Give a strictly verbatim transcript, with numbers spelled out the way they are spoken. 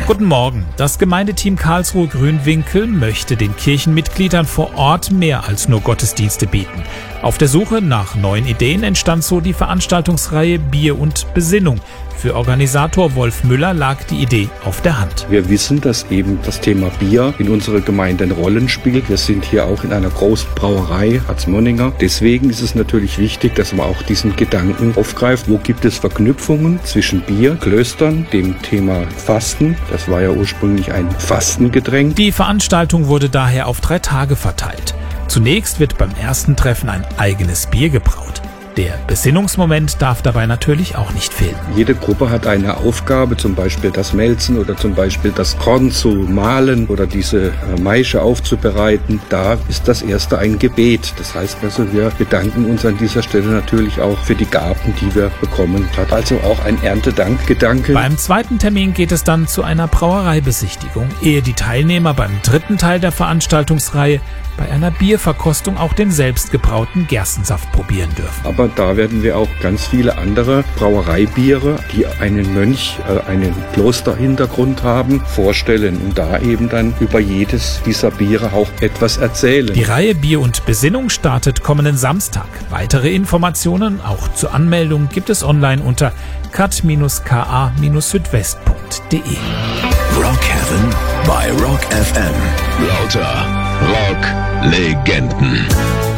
Guten Morgen. Das Gemeindeteam Karlsruhe-Grünwinkel möchte den Kirchenmitgliedern vor Ort mehr als nur Gottesdienste bieten. Auf der Suche nach neuen Ideen entstand so die Veranstaltungsreihe Bier und Besinnung. Für Organisator Wolf Müller lag die Idee auf der Hand. Wir wissen, dass eben das Thema Bier in unserer Gemeinde eine Rolle spielt. Wir sind hier auch in einer großen Brauerei, Harzmonninger. Deswegen ist es natürlich wichtig, dass man auch diesen Gedanken aufgreift. Wo gibt es Verknüpfungen zwischen Bier, Klöstern, dem Thema Fasten? Das war ja ursprünglich ein Fastengetränk. Die Veranstaltung wurde daher auf drei Tage verteilt. Zunächst wird beim ersten Treffen ein eigenes Bier gebraut. Der Besinnungsmoment darf dabei natürlich auch nicht fehlen. Jede Gruppe hat eine Aufgabe, zum Beispiel das Melzen oder zum Beispiel das Korn zu mahlen oder diese Maische aufzubereiten. Da ist das erste ein Gebet. Das heißt also, wir bedanken uns an dieser Stelle natürlich auch für die Gaben, die wir bekommen haben. Also auch ein Erntedankgedanke. Beim zweiten Termin geht es dann zu einer Brauereibesichtigung, ehe die Teilnehmer beim dritten Teil der Veranstaltungsreihe bei einer Bierverkostung auch den selbstgebrauten Gerstensaft probieren dürfen. Aber da werden wir auch ganz viele andere Brauereibiere, die einen Mönch, äh, einen Klosterhintergrund haben, vorstellen und da eben dann über jedes dieser Biere auch etwas erzählen. Die Reihe Bier und Besinnung startet kommenden Samstag. Weitere Informationen, auch zur Anmeldung, gibt es online unter cat k a südwest punkt de. Rock Heaven bei Rock F M. Lauter Rock-Legenden.